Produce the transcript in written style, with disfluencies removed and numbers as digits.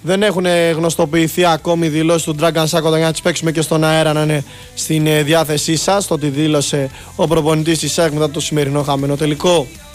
Δεν έχουν γνωστοποιηθεί ακόμη δηλώσεις του Dragan Sakota για να τις παίξουμε και στον αέρα να είναι στην διάθεσή σας. Το ότι δήλωσε ο προπονητής της ΑΕΚ μετά το σημερινό χαμένο τελικό.